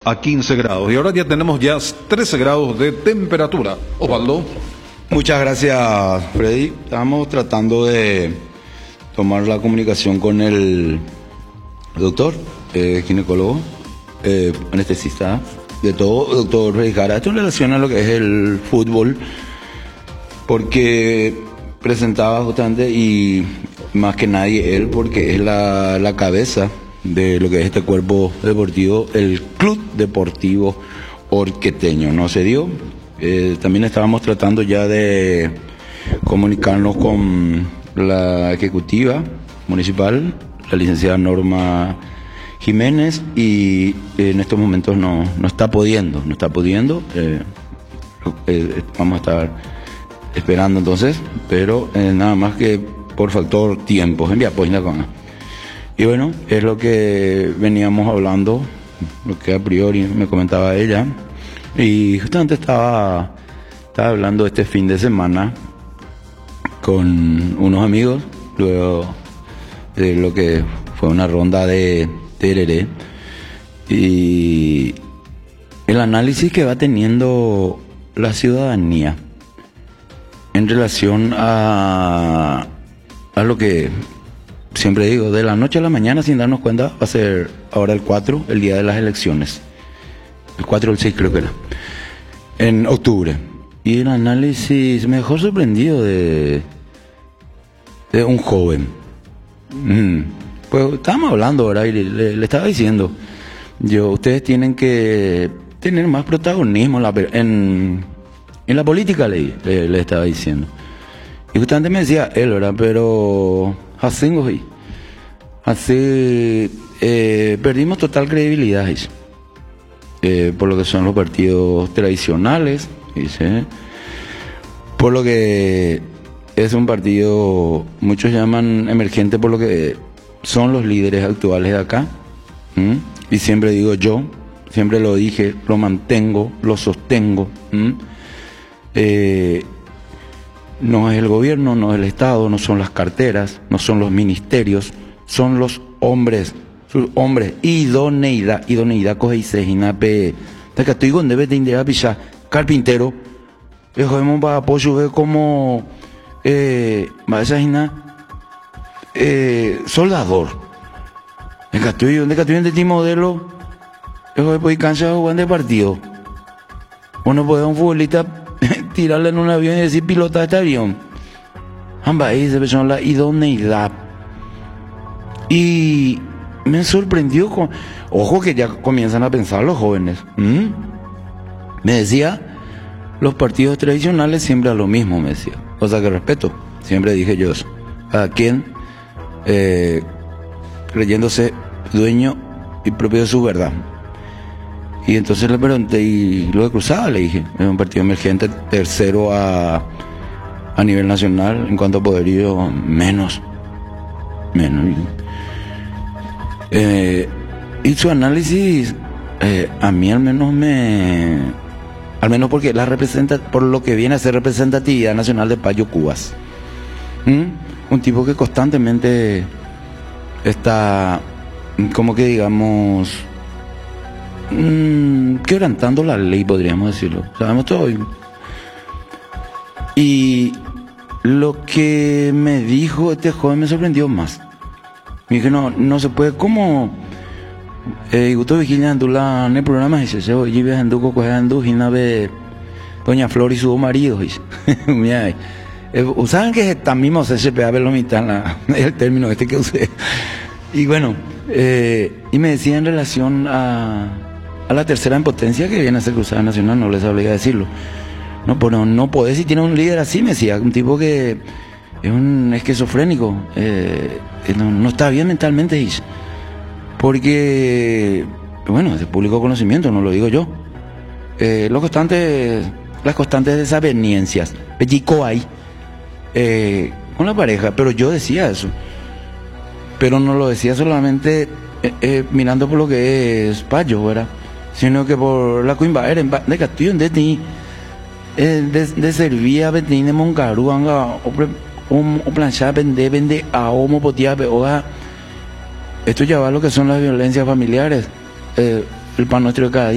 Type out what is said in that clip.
a 15 grados. Y ahora ya tenemos ya 13 grados de temperatura. Osvaldo. Muchas gracias, Freddy. Estamos tratando de tomar la comunicación con el doctor, ginecólogo, anestesista, de todo, doctor Freddy Jara. Esto en relación a lo que es el fútbol, porque presentaba justamente, y más que nadie él, porque es la cabeza de lo que es este cuerpo deportivo, el Club Deportivo Orqueteño. No se dio. También estábamos tratando ya de comunicarnos con la ejecutiva municipal, la licenciada Norma Jiménez, y en estos momentos no está pudiendo. Vamos a estar esperando entonces, pero nada más que por factor tiempo. Y bueno, es lo que veníamos hablando, lo que a priori me comentaba ella. Y justamente estaba hablando este fin de semana con unos amigos, luego de lo que fue una ronda de tereré, y el análisis que va teniendo la ciudadanía en relación a lo que siempre digo, de la noche a la mañana, sin darnos cuenta, va a ser ahora el 4, el día de las elecciones. El 4 o el 6 creo que era, en octubre. Y el análisis me dejó sorprendido de un joven. Pues estábamos hablando ahora y le estaba diciendo, ustedes tienen que tener más protagonismo en la política, le estaba diciendo. Y justamente me decía él, ¿verdad? Pero así perdimos total credibilidad, por lo que son los partidos tradicionales, dice, por lo que es un partido, muchos llaman emergente, por lo que son los líderes actuales de acá. Y siempre digo yo, siempre lo dije, lo mantengo, lo sostengo. No es el gobierno, no es el Estado, no son las carteras, no son los ministerios, son los hombres. Sus hombres, idoneidad coge y se jinape. Taca estoy con debe de indera picha, carpintero. Dejemos para apoyo como vaya jina soldador. En Catuyo, donde Catuyo de ti modelo, dejo de cancha jugando de partido. Uno puede a un futbolista tirarle en un avión y decir pilota este avión. Ambas ahí se ve la idoneidad. Y me sorprendió ojo que ya comienzan a pensar los jóvenes. Me decía, los partidos tradicionales siempre a lo mismo, me decía. O sea que respeto, siempre dije yo eso. A quien creyéndose dueño y propio de su verdad. Y entonces le pregunté, y lo de Cruzada le dije, es un partido emergente, tercero a nivel nacional, en cuanto a poderío, menos. Y su análisis a mí al menos porque por lo que viene a ser representatividad nacional de Payo Cubas, un tipo que constantemente está, como que digamos, quebrantando la ley, podríamos decirlo, sabemos todo. Y lo que me dijo este joven me sorprendió más. Me dije, no se puede, ¿cómo? Gusto vigilando en el programa, dice, se oye viajando, cogiendo, ve Doña Flor y su marido, dice. ¿Saben que también mismo se pega ver lo mitad el término que usé? Y bueno, y me decía en relación a la tercera en potencia que viene a ser Cruzada Nacional, no les obliga a decirlo. No, pero no podés, si tiene un líder así, me decía, un tipo que es un esquizofrénico, no está bien mentalmente, dice. Porque, bueno, es de público conocimiento, no lo digo yo. Las constantes desavenencias, pellico hay con la pareja, pero yo decía eso. Pero no lo decía solamente mirando por lo que es Payo, ¿verdad? Sino que por la cuimba de Castillo de ti, de Servia, de Moncarú, o planchar, vende a homo potía, oga. Esto ya va a lo que son las violencias familiares, el pan nuestro de cada día.